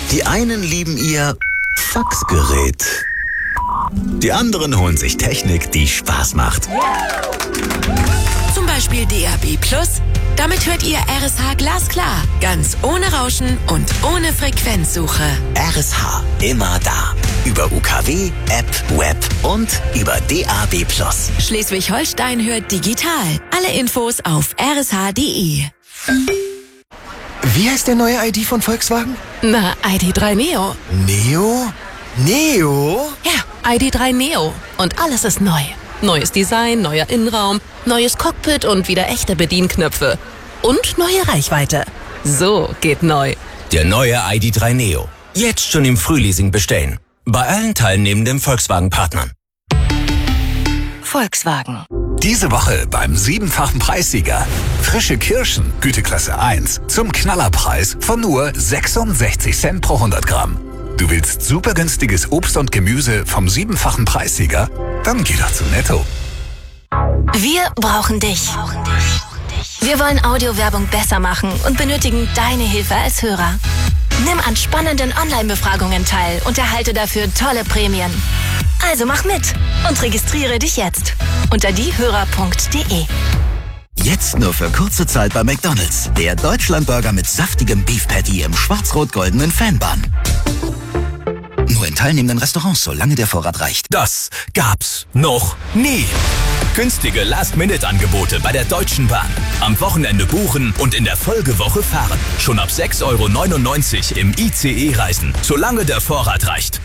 Die einen lieben ihr Faxgerät. Die anderen holen sich Technik, die Spaß macht. Zum Beispiel DAB+. Damit hört ihr RSH glasklar, ganz ohne Rauschen und ohne Frequenzsuche. RSH, immer da. Über UKW, App, Web und über DAB+. Schleswig-Holstein hört digital. Alle Infos auf rsh.de. Wie heißt der neue ID von Volkswagen? Na, ID.3 Neo. Neo? Neo? Ja, ID.3 Neo. Und alles ist neu. Neues Design, neuer Innenraum, neues Cockpit und wieder echte Bedienknöpfe. Und neue Reichweite. So geht neu. Der neue ID.3 Neo. Jetzt schon im Frühleasing bestellen. Bei allen teilnehmenden Volkswagen-Partnern. Volkswagen. Diese Woche beim 7-fachen Preissieger. Frische Kirschen, Güteklasse 1, zum Knallerpreis von nur 66 Cent pro 100 Gramm. Du willst super günstiges Obst und Gemüse vom 7-fachen Preissieger? Dann geh doch zu Netto. Wir brauchen dich. Wir wollen Audiowerbung besser machen und benötigen deine Hilfe als Hörer. Nimm an spannenden Online-Befragungen teil und erhalte dafür tolle Prämien. Also mach mit und registriere dich jetzt unter diehörer.de. Jetzt nur für kurze Zeit bei McDonald's. Der Deutschlandburger mit saftigem Beef Patty im schwarz-rot-goldenen Fanbun. Nur in teilnehmenden Restaurants, solange der Vorrat reicht. Das gab's noch nie. Günstige Last-Minute-Angebote bei der Deutschen Bahn. Am Wochenende buchen und in der Folgewoche fahren. Schon ab 6,99 € im ICE reisen, solange der Vorrat reicht.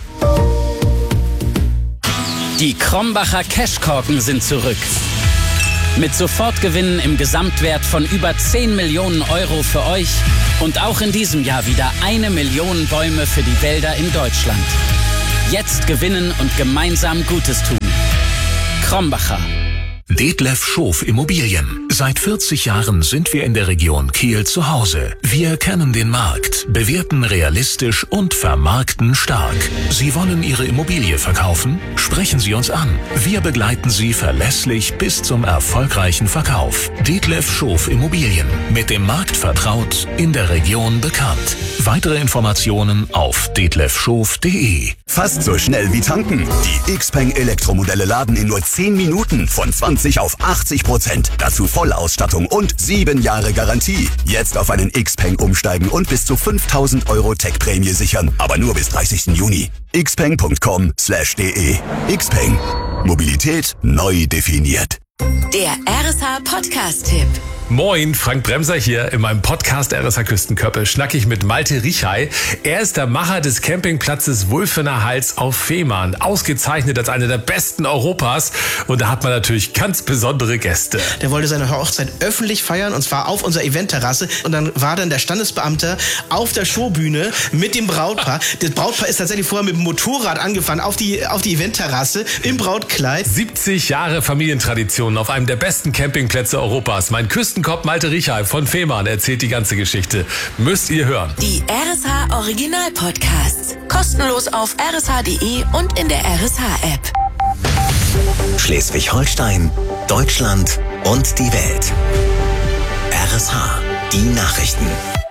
Die Krombacher Cashkorken sind zurück. Mit Sofortgewinnen im Gesamtwert von über 10 Millionen € für euch und auch in diesem Jahr wieder 1 Million Bäume für die Wälder in Deutschland. Jetzt gewinnen und gemeinsam Gutes tun. Krombacher. Detlef Schof Immobilien. Seit 40 Jahren sind wir in der Region Kiel zu Hause. Wir kennen den Markt, bewerten realistisch und vermarkten stark. Sie wollen Ihre Immobilie verkaufen? Sprechen Sie uns an. Wir begleiten Sie verlässlich bis zum erfolgreichen Verkauf. Detlef Schof Immobilien. Mit dem Markt vertraut, in der Region bekannt. Weitere Informationen auf detlefschof.de. Fast so schnell wie tanken. Die Xpeng Elektromodelle laden in nur 10 Minuten von 20 auf 80%. Dazu Vollausstattung und 7 Jahre Garantie. Jetzt auf einen Xpeng umsteigen und bis zu 5.000 € Tech-Prämie sichern. Aber nur bis 30. Juni. xpeng.com/de. Xpeng. Mobilität neu definiert. Der RSH Podcast-Tipp. Moin, Frank Bremser hier. In meinem Podcast RSH Küstenkörper schnack ich mit Malte Richay. Er ist der Macher des Campingplatzes Wulfener Hals auf Fehmarn. Ausgezeichnet als einer der besten Europas. Und da hat man natürlich ganz besondere Gäste. Der wollte seine Hochzeit öffentlich feiern und zwar auf unserer Eventterrasse. Und dann war dann der Standesbeamte auf der Showbühne mit dem Brautpaar. Das Brautpaar ist tatsächlich vorher mit dem Motorrad angefahren auf die Eventterrasse im Brautkleid. 70 Jahre Familientradition auf einem der besten Campingplätze Europas. Mein Küstenkopf Malte Richay von Fehmarn erzählt die ganze Geschichte. Müsst ihr hören. Die RSH Original Podcasts. Kostenlos auf rsh.de und in der RSH-App. Schleswig-Holstein, Deutschland und die Welt. RSH, die Nachrichten.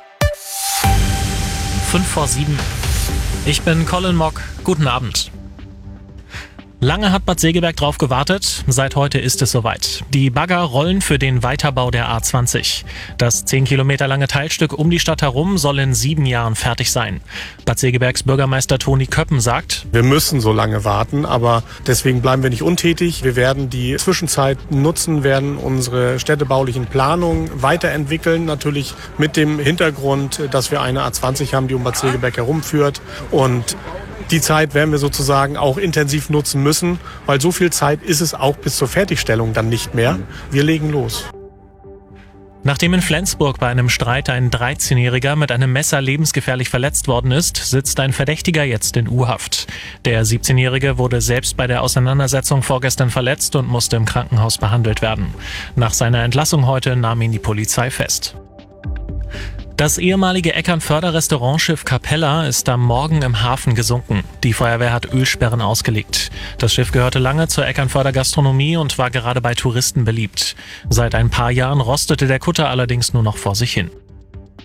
5:07. Ich bin Colin Mock. Guten Abend. Lange hat Bad Segeberg drauf gewartet, seit heute ist es soweit. Die Bagger rollen für den Weiterbau der A20. Das 10 Kilometer lange Teilstück um die Stadt herum soll in 7 Jahren fertig sein. Bad Segebergs Bürgermeister Toni Köppen sagt: Wir müssen so lange warten, aber deswegen bleiben wir nicht untätig. Wir werden die Zwischenzeit nutzen, werden unsere städtebaulichen Planungen weiterentwickeln, natürlich mit dem Hintergrund, dass wir eine A20 haben, die um Bad Segeberg herumführt, und die Zeit werden wir sozusagen auch intensiv nutzen müssen, weil so viel Zeit ist es auch bis zur Fertigstellung dann nicht mehr. Wir legen los. Nachdem in Flensburg bei einem Streit ein 13-Jähriger mit einem Messer lebensgefährlich verletzt worden ist, sitzt ein Verdächtiger jetzt in U-Haft. Der 17-Jährige wurde selbst bei der Auseinandersetzung vorgestern verletzt und musste im Krankenhaus behandelt werden. Nach seiner Entlassung heute nahm ihn die Polizei fest. Das ehemalige Eckernförder-Restaurantschiff Capella ist am Morgen im Hafen gesunken. Die Feuerwehr hat Ölsperren ausgelegt. Das Schiff gehörte lange zur Eckernförder Gastronomie und war gerade bei Touristen beliebt. Seit ein paar Jahren rostete der Kutter allerdings nur noch vor sich hin.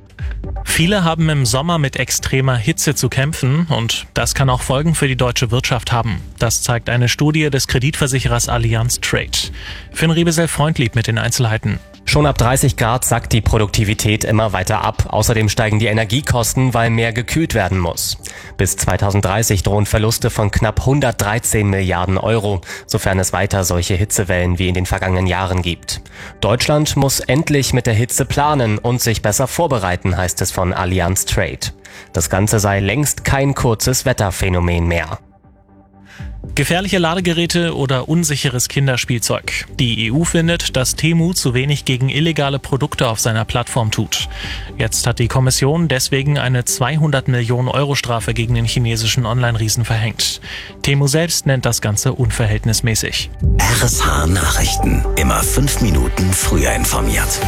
Viele haben im Sommer mit extremer Hitze zu kämpfen und das kann auch Folgen für die deutsche Wirtschaft haben. Das zeigt eine Studie des Kreditversicherers Allianz Trade. Finn Riebesell-Freundlieb mit den Einzelheiten. Schon ab 30 Grad sackt die Produktivität immer weiter ab. Außerdem steigen die Energiekosten, weil mehr gekühlt werden muss. Bis 2030 drohen Verluste von knapp 113 Milliarden Euro, sofern es weiter solche Hitzewellen wie in den vergangenen Jahren gibt. Deutschland muss endlich mit der Hitze planen und sich besser vorbereiten, heißt es von Allianz Trade. Das Ganze sei längst kein kurzes Wetterphänomen mehr. Gefährliche Ladegeräte oder unsicheres Kinderspielzeug. Die EU findet, dass Temu zu wenig gegen illegale Produkte auf seiner Plattform tut. Jetzt hat die Kommission deswegen eine 200 Millionen Euro Strafe gegen den chinesischen Online-Riesen verhängt. Temu selbst nennt das Ganze unverhältnismäßig. RSH Nachrichten. Immer 5 Minuten früher informiert.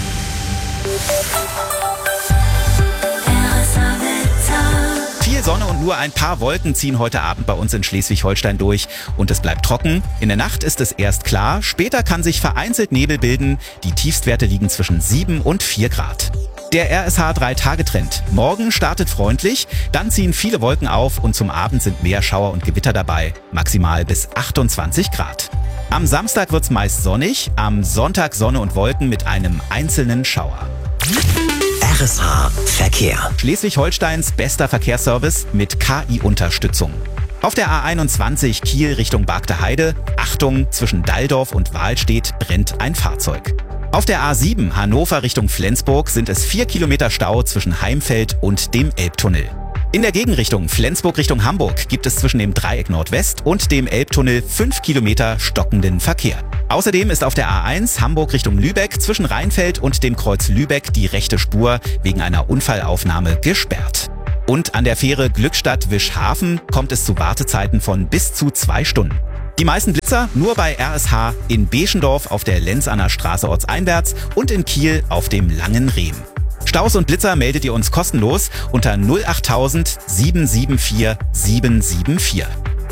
Viel Sonne und nur ein paar Wolken ziehen heute Abend bei uns in Schleswig-Holstein durch und es bleibt trocken. In der Nacht ist es erst klar, später kann sich vereinzelt Nebel bilden. Die Tiefstwerte liegen zwischen 7 und 4 Grad. Der RSH 3-Tage-Trend. Morgen startet freundlich, dann ziehen viele Wolken auf und zum Abend sind mehr Schauer und Gewitter dabei, maximal bis 28 Grad. Am Samstag wird's meist sonnig, am Sonntag Sonne und Wolken mit einem einzelnen Schauer. RSH Verkehr. Schleswig-Holsteins bester Verkehrsservice mit KI-Unterstützung. Auf der A21 Kiel Richtung Bargter Heide, Achtung, zwischen Dalldorf und Wahlstedt brennt ein Fahrzeug. Auf der A7 Hannover Richtung Flensburg sind es 4 Kilometer Stau zwischen Heimfeld und dem Elbtunnel. In der Gegenrichtung Flensburg Richtung Hamburg gibt es zwischen dem Dreieck Nordwest und dem Elbtunnel 5 Kilometer stockenden Verkehr. Außerdem ist auf der A1 Hamburg Richtung Lübeck zwischen Rheinfeld und dem Kreuz Lübeck die rechte Spur wegen einer Unfallaufnahme gesperrt. Und an der Fähre Glückstadt-Wischhafen kommt es zu Wartezeiten von bis zu 2 Stunden. Die meisten Blitzer nur bei RSH in Beschendorf auf der Lenzerner Straße ortseinwärts und in Kiel auf dem Langen Rehm. Staus und Blitzer meldet ihr uns kostenlos unter 08000 774 774.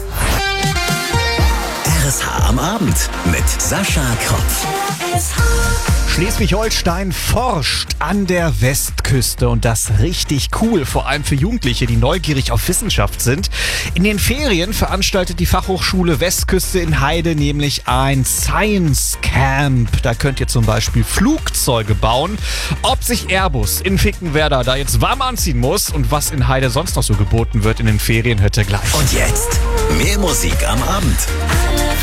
RSH am Abend mit Sascha Kropf. Schleswig-Holstein forscht an der Westküste und das richtig cool, vor allem für Jugendliche, die neugierig auf Wissenschaft sind. In den Ferien veranstaltet die Fachhochschule Westküste in Heide nämlich ein Science Camp. Da könnt ihr zum Beispiel Flugzeuge bauen. Ob sich Airbus in Finkenwerder da jetzt warm anziehen muss und was in Heide sonst noch so geboten wird in den Ferien, hört ihr gleich. Und jetzt mehr Musik am Abend.